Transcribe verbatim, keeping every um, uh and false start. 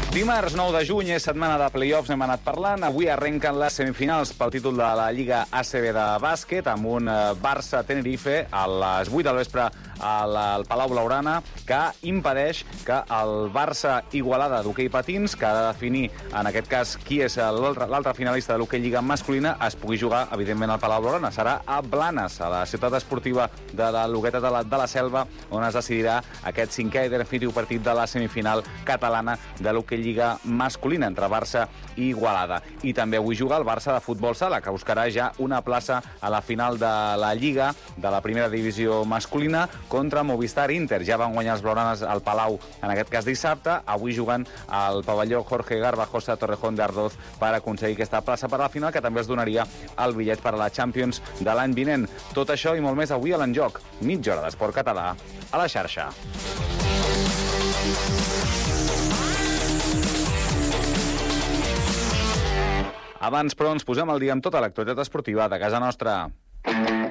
Dimarts nou de juny és setmana de play-offs, n'hem anat parlant. Avui arrenquen les semifinals pel títol de la Lliga A C B de bàsquet amb un Barça-Tenerife a les vuit del vespre al Palau Blaugrana, que impedeix que el Barça-Igualada d'hoquei patins, que ha de definir, en aquest cas, qui és l'altre finalista de l'hoquei Lliga masculina, es pugui jugar, evidentment, al Palau Blaugrana. Serà a Blanes, a la ciutat esportiva de la Llogueta de la, de la Selva, on es decidirà aquest cinquè i definitiu partit de la semifinal catalana de l'hoquei Lliga masculina entre Barça i Igualada. I també avui juga el Barça de futbol sala, que buscarà ja una plaça a la final de la Lliga de la primera divisió masculina contra Movistar Inter. Ja van guanyar els blaugranes al Palau, en aquest cas dissabte. Avui juguen al pavelló Jorge Garbajosa Torrejón de Ardoz per aconseguir aquesta plaça per a la final, que també es donaria el bitllet per a la Champions de l'any vinent. Tot això i molt més avui a l'Enjoc. Mitja hora d'esport català a la xarxa. Abans, però, ens posem al dia amb tota l'actualitat esportiva de casa nostra.